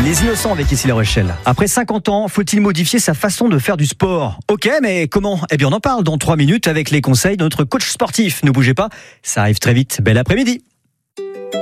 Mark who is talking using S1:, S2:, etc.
S1: Les Innocents avec ici La Rochelle. Après 50 ans, faut-il modifier sa façon de faire du sport ? Ok, mais comment ? Eh bien, on en parle dans 3 minutes avec les conseils de notre coach sportif. Ne bougez pas, ça arrive très vite. Bel après-midi.